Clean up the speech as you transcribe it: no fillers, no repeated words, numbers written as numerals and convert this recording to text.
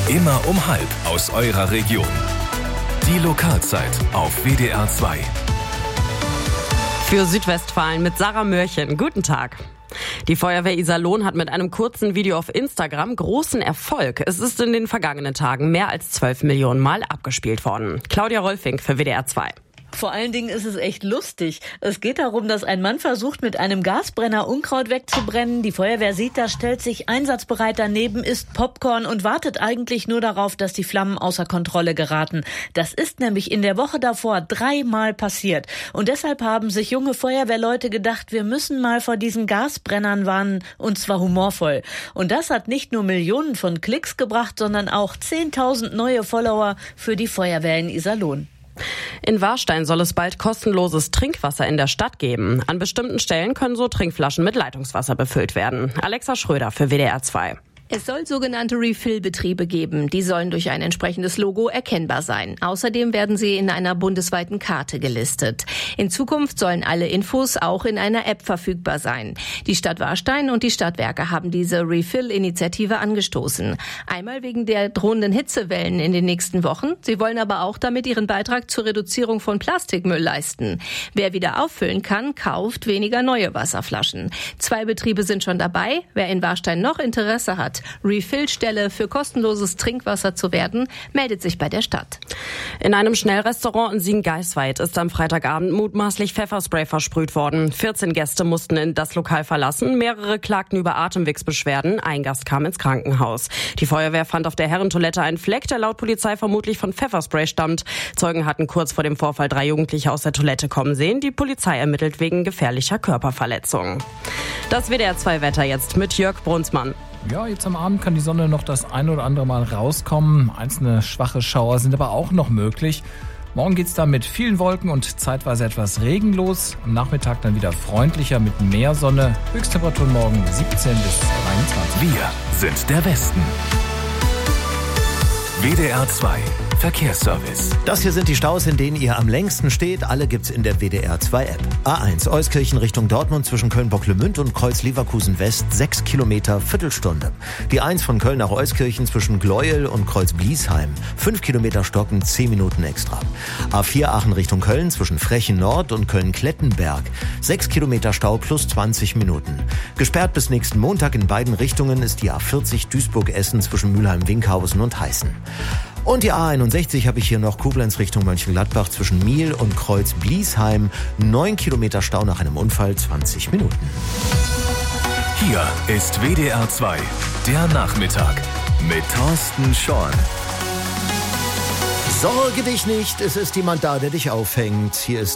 Immer um 12:30 aus eurer Region. Die Lokalzeit auf WDR 2. Für Südwestfalen mit Sarah Mörchen. Guten Tag. Die Feuerwehr Iserlohn hat mit einem kurzen Video auf Instagram großen Erfolg. Es ist in den vergangenen Tagen mehr als 12 Millionen Mal abgespielt worden. Claudia Rolfing für WDR 2. Vor allen Dingen ist es echt lustig. Es geht darum, dass ein Mann versucht, mit einem Gasbrenner Unkraut wegzubrennen. Die Feuerwehr sieht das, stellt sich einsatzbereit daneben, isst Popcorn und wartet eigentlich nur darauf, dass die Flammen außer Kontrolle geraten. Das ist nämlich in der Woche davor 3-mal passiert. Und deshalb haben sich junge Feuerwehrleute gedacht, wir müssen mal vor diesen Gasbrennern warnen, und zwar humorvoll. Und das hat nicht nur Millionen von Klicks gebracht, sondern auch 10.000 neue Follower für die Feuerwehr in Iserlohn. In Warstein soll es bald kostenloses Trinkwasser in der Stadt geben. An bestimmten Stellen können so Trinkflaschen mit Leitungswasser befüllt werden. Alexa Schröder für WDR 2. Es soll sogenannte Refill-Betriebe geben. Die sollen durch ein entsprechendes Logo erkennbar sein. Außerdem werden sie in einer bundesweiten Karte gelistet. In Zukunft sollen alle Infos auch in einer App verfügbar sein. Die Stadt Warstein und die Stadtwerke haben diese Refill-Initiative angestoßen. Einmal wegen der drohenden Hitzewellen in den nächsten Wochen. Sie wollen aber auch damit ihren Beitrag zur Reduzierung von Plastikmüll leisten. Wer wieder auffüllen kann, kauft weniger neue Wasserflaschen. 2 Betriebe sind schon dabei. Wer in Warstein noch Interesse hat, Refill-Stelle für kostenloses Trinkwasser zu werden, meldet sich bei der Stadt. In einem Schnellrestaurant in Siegen-Geisweit ist am Freitagabend mutmaßlich Pfefferspray versprüht worden. 14 Gäste mussten das Lokal verlassen, mehrere klagten über Atemwegsbeschwerden, ein Gast kam ins Krankenhaus. Die Feuerwehr fand auf der Herrentoilette einen Fleck, der laut Polizei vermutlich von Pfefferspray stammt. Zeugen hatten kurz vor dem Vorfall 3 Jugendliche aus der Toilette kommen sehen. Die Polizei ermittelt wegen gefährlicher Körperverletzung. Das WDR 2 Wetter jetzt mit Jörg Brunsmann. Ja, jetzt am Abend kann die Sonne noch das ein oder andere Mal rauskommen. Einzelne schwache Schauer sind aber auch noch möglich. Morgen geht's dann mit vielen Wolken und zeitweise etwas regenlos. Am Nachmittag dann wieder freundlicher mit mehr Sonne. Höchsttemperatur morgen 17 bis 23. Wir sind der Westen. WDR 2 Verkehrsservice. Das hier sind die Staus, in denen ihr am längsten steht. Alle gibt's in der WDR 2 App. A1 Euskirchen Richtung Dortmund zwischen Köln-Bocklemünd und Kreuz-Leverkusen West 6 Kilometer, Viertelstunde. Die 1 von Köln nach Euskirchen zwischen Gleuel und Kreuz-Bliesheim 5 Kilometer stocken, 10 Minuten extra. A4 Aachen Richtung Köln zwischen Frechen Nord und Köln-Klettenberg 6 Kilometer Stau plus 20 Minuten. Gesperrt bis nächsten Montag in beiden Richtungen ist die A40 Duisburg-Essen zwischen Mülheim-Winkhausen und Heißen. Und die A61 habe ich hier noch, Koblenz Richtung Mönchengladbach zwischen Miel und Kreuz-Bliesheim. 9 Kilometer Stau nach einem Unfall, 20 Minuten. Hier ist WDR 2, der Nachmittag mit Thorsten Schorn. Sorge dich nicht, es ist jemand da, der dich auffängt. Hier ist